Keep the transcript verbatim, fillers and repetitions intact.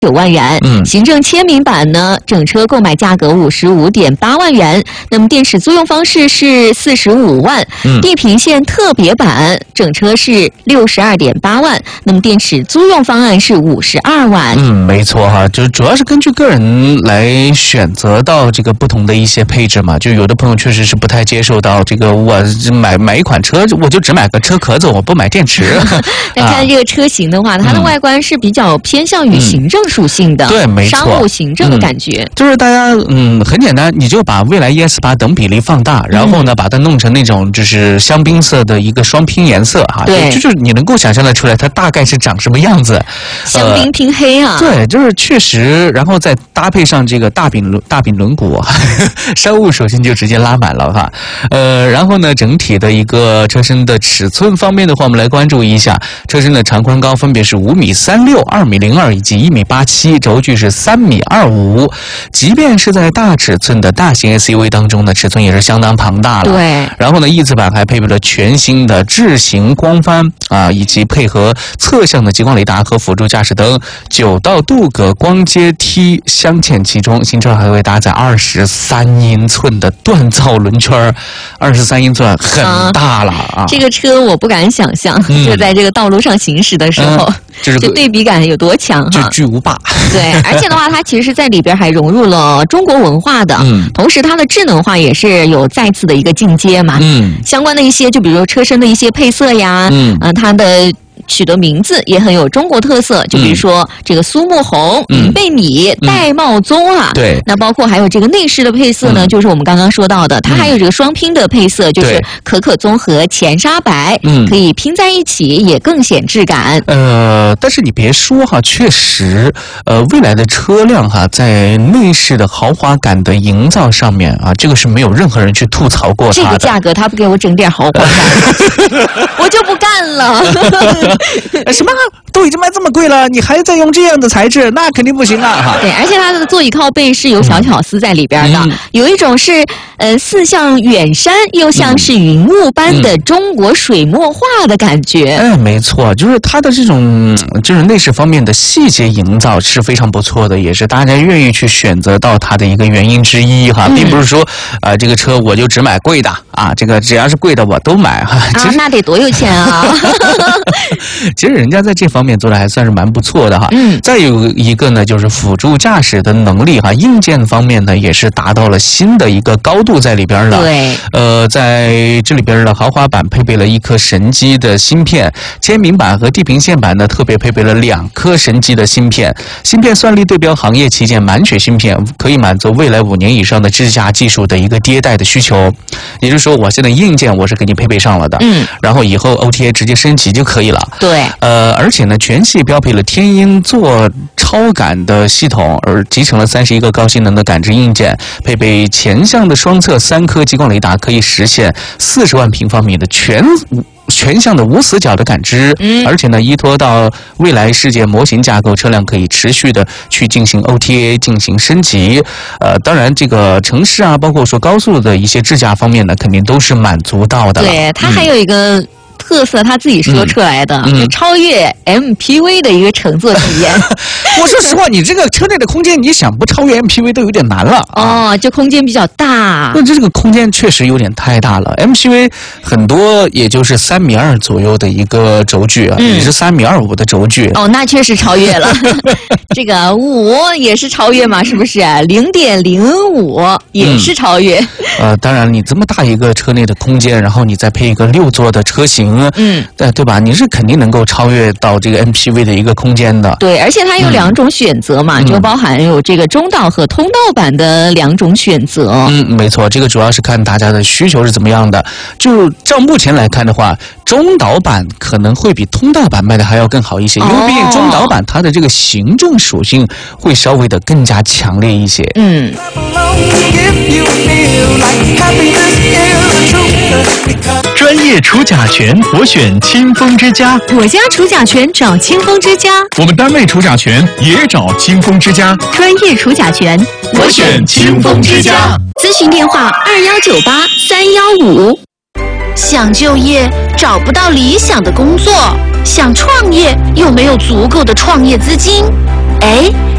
九万元， 嗯， 行政签名版呢，整车购买价格五十五点八万元，那么电池租用方式是四十五万， 嗯， 地平线特别版整车是六十二点八万，那么电池租用方案是五十二万。 嗯，没错哈，就主要是根据个人来选择到这个不同的一些配置嘛。就有的朋友确实是不太接受到这个，我买买一款车，我就只买个车壳子，我不买电池。 那看这个车型的话，它的外观是比较偏向于行政属性的， 嗯、对，没错， 商务行政的感觉。 嗯、就是大家嗯很简单，你就把蔚来 E S 八等比例放大，然后呢、嗯、把它弄成那种就是香槟色的一个双拼颜色哈， 对， 就就是你能够想象得出来它大概是长什么样子。 香槟拼黑啊、 呃，对，就是确实，然后再搭配上这个大饼轮大饼轮毂，商务属性就直接拉满了哈。呃，然后呢，整体的一个车身的尺寸方面的话，我们来关注一下，车身的长宽高分别是五米三六、二米零二以及一米八七，轴距是三米二五。即便是在大尺寸的大型 S U V 当中呢，尺寸也是相当庞大了。 对。 然后呢，翼子板还配备了全新的智行光帆啊，以及配合侧向的激光雷达和辅助驾驶灯，九道镀铬光阶梯镶嵌其中。新车还会搭载二十三英寸的锻造轮圈，二十三英寸很大了啊！ 这个车我不敢想象，嗯、就在这个道路上行驶的时候，嗯、 就是这对比感有多强哈！ 就巨无霸。 对，而且的话，它其实是在里边还融入了中国文化的， 嗯， 同时它的智能化也是有再次的一个进阶嘛， 嗯，相关的一些，就比如车身的一些配色呀， 嗯， 呃，它的取得名字也很有中国特色，就比如说这个苏沐红、银、嗯、贝米、玳瑁棕啊， 对， 那包括还有这个内饰的配色呢，嗯、就是我们刚刚说到的，它还有这个双拼的配色，嗯、就是可可棕和前沙白，嗯，可以拼在一起，也更显质感。 呃，但是你别说哈，确实，呃，未来的车辆哈，在内饰的豪华感的营造上面啊，这个是没有任何人去吐槽过它的。 这个价格，他不给我整点豪华感，我就不干了。 什么都已经卖这么贵了，你还在用这样的材质，那肯定不行啊！哈， 对，而且它的座椅靠背是有小巧思在里边的，嗯、有一种是呃似像远山，又像是云雾般的中国水墨画的感觉。 嗯、哎，没错，就是它的这种就是内饰方面的细节营造是非常不错的，也是大家愿意去选择到它的一个原因之一哈，嗯、并不是说啊、呃、这个车我就只买贵的啊，这个只要是贵的我都买哈。 啊，那得多有钱啊！ 其实人家在这方面做的还算是蛮不错的哈。嗯。再有一个呢，就是辅助驾驶的能力哈，硬件方面呢也是达到了新的一个高度在里边的。 对。 呃，在这里边的豪华版配备了一颗神机的芯片，签名版和地平线版呢特别配备了两颗神机的芯片。芯片算力对标行业旗舰满血芯片，可以满足未来五年以上的智驾技术的一个迭代的需求。也就是说，我现在硬件我是给你配备上了的。嗯。然后以后 O T A 直接升级就可以了。 对。 呃，而且呢，全系标配了天鹰座超感的系统，而集成了三十一个高性能的感知硬件，配备前向的双侧三颗激光雷达，可以实现四十万平方米的全全向的无死角的感知。嗯，而且呢，依托到未来世界模型架构，车辆可以持续的去进行 O T A 进行升级。呃，当然这个城市啊，包括说高速的一些智驾方面呢，肯定都是满足到的了。 对，它还有一个。嗯特色他自己说出来的，嗯嗯、超越 M P V 的一个乘坐体验。 我说实话，你这个车内的空间，你想不超越 M P V 都有点难了。 哦，就空间比较大。 那这个空间确实有点太大了。M P V 很多也就是三米二左右的一个轴距啊，嗯、也是三米二五的轴距。 哦，那确实超越了。这个五也是超越嘛？是不是？零点零五也是超越。 嗯、呃，当然，你这么大一个车内的空间，然后你再配一个六座的车型。嗯，对对吧？你是肯定能够超越到这个 M P V 的一个空间的。 对，而且它有两种选择嘛，嗯、就包含有这个中档和通道版的两种选择。 嗯，没错，这个主要是看大家的需求是怎么样的。就照目前来看的话，中岛版可能会比通道版卖的还要更好一些，因为毕竟中岛版它的这个行政属性会稍微的更加强烈一些。 嗯。 专业除甲醛，我选清风之家。 我家除甲醛找清风之家。 我们单位除甲醛也找清风之家。 专业除甲醛， 我选清风之家。 咨询电话二幺九八三幺五。想就业找不到理想的工作，想创业又没有足够的创业资金。 哎，